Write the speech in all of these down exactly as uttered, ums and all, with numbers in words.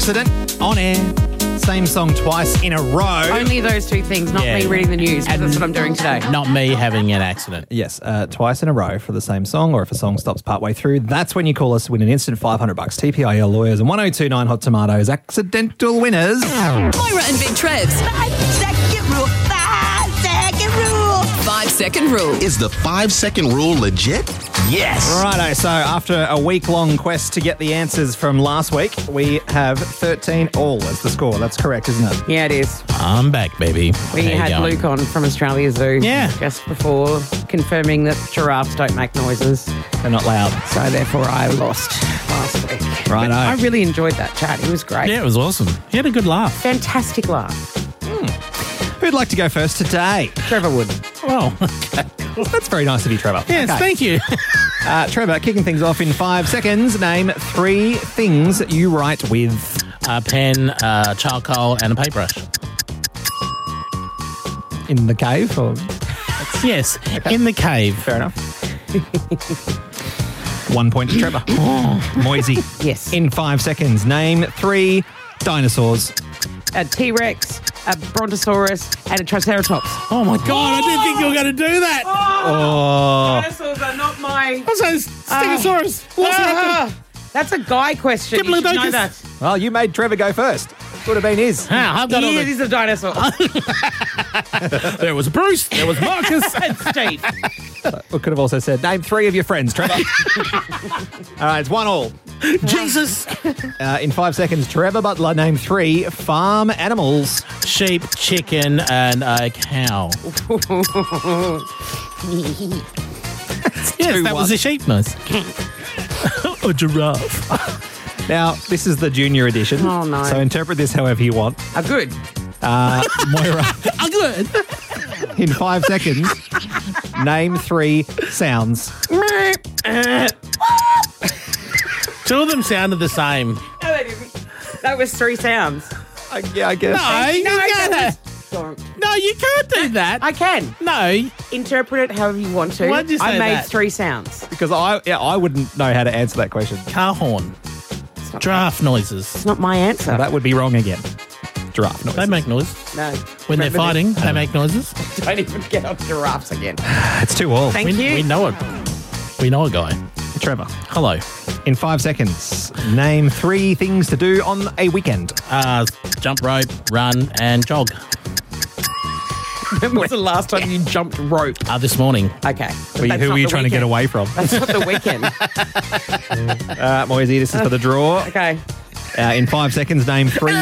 accident on air. Same song twice in a row. Only those two things, not Yeah. me reading the news, because that's what I'm doing today. Not me having an accident. Yes, uh, twice in a row for the same song, or if a song stops partway through, that's when you call us, win an instant five hundred bucks. T P I L Lawyers and one oh two nine Hot Tomatoes. Accidental winners. Moira and Big Trebs. Five second rule. Five second rule. Five second rule. Is the five second rule legit? Yes. Righto, so after a week-long quest to get the answers from last week, we have thirteen all as the score. That's correct, isn't it? Yeah, it is. I'm back, baby. We How you had going? Luke on from Australia Zoo Yeah. just before confirming that giraffes don't make noises. They're not loud. So therefore I lost last week. Righto. But I really enjoyed that chat. It was great. Yeah, it was awesome. You had a good laugh. Fantastic laugh. Who'd like to go first today? Trevor would. Well, That's very nice of you, Trevor. yes, Okay. thank you. Uh, Trevor, kicking things off in five seconds. Name three things that you write with. A pen, uh, charcoal, and a paintbrush. In the cave? Or... Yes, in the cave. Fair enough. One point to Trevor. Moisey. Yes. In five seconds, name three dinosaurs. A T-Rex, a Brontosaurus, and a Triceratops. Oh my God, I didn't think you were going to do that. Oh. Dinosaurs are not my... Also, Stegosaurus. Ah, that's a guy question. You should know Diplodocus. that. Well, you made Trevor go first. Would have been his. Ah, I've got all He the... is a dinosaur. There was Bruce, there was Marcus. And Steve. We could have also said, name three of your friends, Trevor. All right, it's one all. Jesus. Uh, in five seconds, Trevor Butler, name three farm animals. Sheep, chicken, and a cow. Yes, that was a sheep noise. A giraffe. Now, this is the junior edition. Oh, no. So interpret this however you want. Ah, good. Uh, Moira, Oh, good. in five seconds, name three sounds. Two of them sounded the same. No, that didn't. That was three sounds. Uh, yeah, I guess. No, you No, can't. that was- Don't. No, you can't do that. I can. No. Interpret it however you want to. Why'd you I say made that? three sounds. Because I, yeah, I wouldn't know how to answer that question. Car horn. not- Giraffe noises. It's not my answer. That would be wrong again. Giraffe noise. They make noise. no. When they're Remember fighting, they make noises. this? Don't even get on giraffes again. It's two all. Thank We, you. we know it. We know a guy. Trevor, Hello. in five seconds, name three things to do on a weekend. Uh, jump rope, run, and jog. When was the last time you jumped rope? Uh, this morning. Okay. Who, That's who not are you the trying to get weekend. away from? That's not the weekend. Uh, Moisey, this is for the draw. Okay. Uh, in five seconds, name three.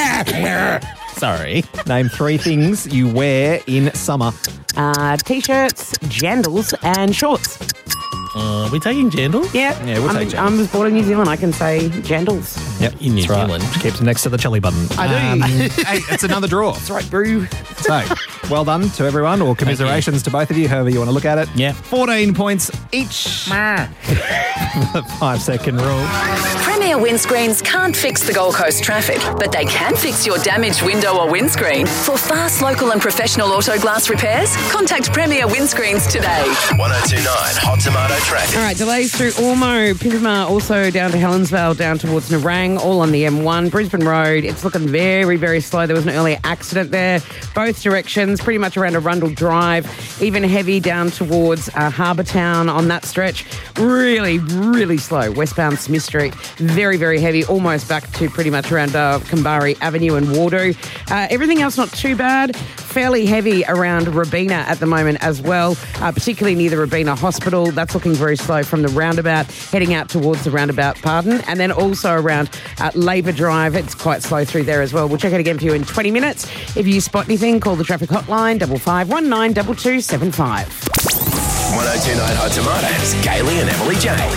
Sorry. Name three things you wear in summer. Uh, T-shirts, jandals, and shorts. Uh, are we taking jandal? Yeah. Yeah, we'll I'm, take jandals. I was born in New Zealand. I can say jandals. Yep, In New that's right. Zealand. Which keeps it next to the chili button. I do. Um, hey, it's another draw. That's right, brew. So, well done to everyone, or commiserations to both of you, however you want to look at it. Yeah. fourteen points each. The five second rule. Premier Windscreens can't fix the Gold Coast traffic, but they can fix your damaged window or windscreen. For fast, local and professional auto glass repairs, contact Premier Windscreens today. one oh two nine Hot Tomato Traffic. All right, delays through Ormo, Pimpama, also down to Helensvale, down towards Narang, all on the M one. Brisbane Road, it's looking very, very slow. There was an earlier accident there. Both directions, pretty much around Arundel Drive. Even heavy down towards uh, Harbour Town on that stretch. Really, really slow. Westbound Smith Street, very, very heavy, almost back to pretty much around uh, Kambari Avenue and Wardo. Uh, everything else not too bad. Fairly heavy around Robina at the moment as well, uh, particularly near the Robina Hospital. That's looking very slow from the roundabout, heading out towards the roundabout, pardon. And then also around uh, Labour Drive, it's quite slow through there as well. We'll check it again for you in twenty minutes. If you spot anything, call the traffic hotline, double five one nine two two seven five. one oh two nine Hot Tomatoes. Kaylee and Emily Jane.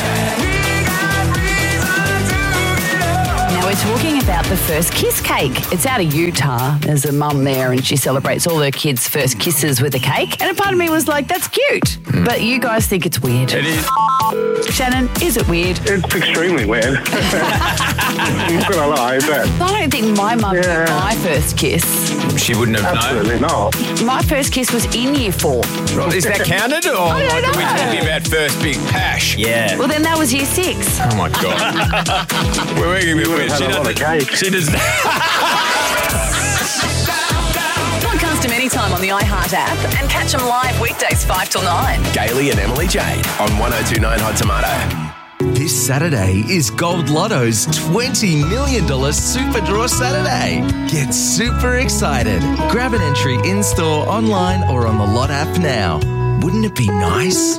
Now we're talking about the first kiss cake. It's out of Utah. There's a mum there and she celebrates all her kids' first kisses with a cake. And a part of me was like, that's cute. But you guys think it's weird. It is. Shannon, is it weird? It's extremely weird. I'm not gonna lie, but I don't think my mum Yeah. knew my first kiss. she wouldn't have known. Absolutely not. My first kiss was in year four. Is that counted, or I don't like, are we know. talking about first big hash? Yeah. Well, then that was year six. Oh my god. we're, we're, we're had a lot of cake. She does. Podcast them anytime on the iHeart app and catch them live weekdays five till nine. Gailey and Emily Jade on one oh two point nine Hot Tomato. This Saturday is Gold Lotto's twenty million dollars Super Draw Saturday. Get super excited. Grab an entry in-store, online or on the Lot app now. Wouldn't it be nice?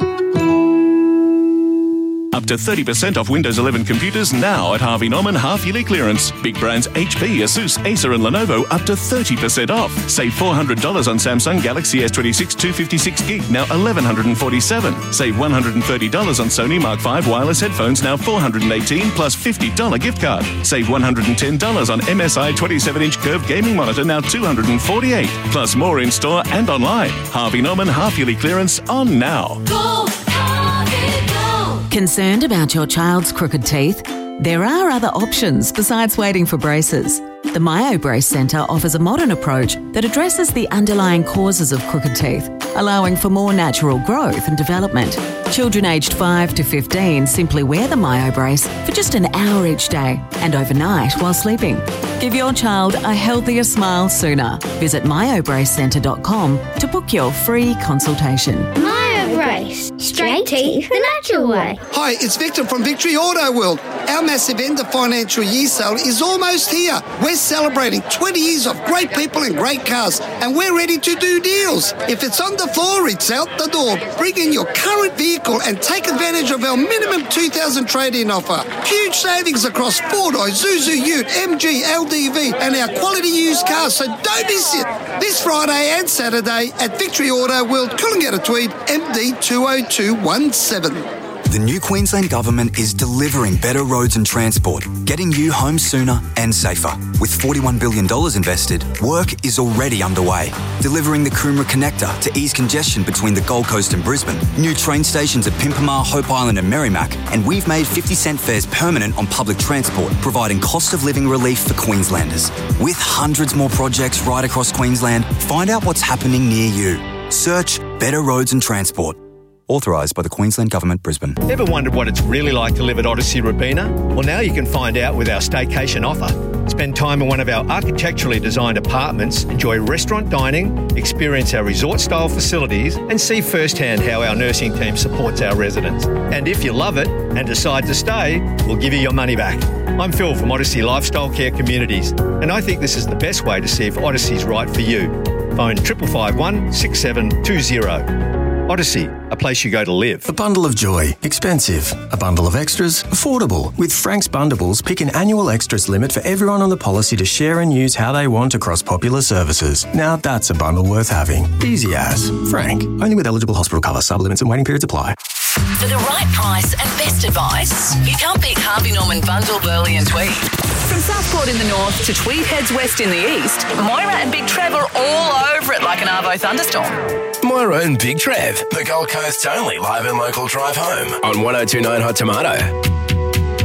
Up to thirty percent off Windows eleven computers now at Harvey Norman half-yearly clearance. Big brands H P, Asus, Acer and Lenovo up to thirty percent off. Save four hundred dollars on Samsung Galaxy S twenty-six two fifty-six gig, now eleven forty-seven. Save one hundred thirty dollars on Sony Mark five wireless headphones, now four hundred eighteen plus fifty dollars gift card. Save one hundred ten dollars on M S I twenty-seven inch curved gaming monitor, now two hundred forty-eight dollars. Plus more in store and online. Harvey Norman half-yearly clearance on now. Go, Harvey, go. Concerned about your child's crooked teeth? There are other options besides waiting for braces. The Myo Brace Centre offers a modern approach that addresses the underlying causes of crooked teeth, allowing for more natural growth and development. Children aged five to fifteen simply wear the Myo Brace for just an hour each day and overnight while sleeping. Give your child a healthier smile sooner. Visit myo brace centre dot com to book your free consultation. Myo Brace. Straight teeth the natural way. Hi, it's Victor from Victory Auto World. Our massive end of financial year sale is almost here. We're celebrating twenty years of great people and great cars, and we're ready to do deals. If it's on the floor, it's out the door. Bring in your current vehicle and take advantage of our minimum two thousand dollars trade-in offer. Huge savings across Ford, Isuzu, Ute, M G, L D V, and our quality used cars, so don't miss it. This Friday and Saturday at Victory Auto World, Coolangatta Tweed, M D two oh two one seven. The new Queensland Government is delivering better roads and transport, getting you home sooner and safer. With forty-one billion dollars invested, work is already underway. Delivering the Coomera Connector to ease congestion between the Gold Coast and Brisbane, new train stations at Pimpamar, Hope Island and Merrimack, and we've made fifty cent fares permanent on public transport, providing cost of living relief for Queenslanders. With hundreds more projects right across Queensland, find out what's happening near you. Search Better Roads and Transport. Authorised by the Queensland Government, Brisbane. Ever wondered what it's really like to live at Odyssey Robina? Well, now you can find out with our staycation offer. Spend time in one of our architecturally designed apartments, enjoy restaurant dining, experience our resort-style facilities, and see firsthand how our nursing team supports our residents. And if you love it and decide to stay, we'll give you your money back. I'm Phil from Odyssey Lifestyle Care Communities, and I think this is the best way to see if Odyssey's right for you. Phone triple five one six seven two zero. Odyssey, a place you go to live. A bundle of joy, expensive. A bundle of extras, affordable. With Frank's Bundables, pick an annual extras limit for everyone on the policy to share and use how they want across popular services. Now that's a bundle worth having. Easy as. Frank. Only with eligible hospital cover. Sublimits and waiting periods apply. For the right price and best advice, you can't beat Harvey Norman Bundle, Burleigh and Tweed. From Southport in the north to Tweed heads west in the east, Moira and Big Trev are all over it like an Arvo thunderstorm. Moira and Big Trev, the Gold Coast's only live and local drive home on one oh two point nine Hot Tomato.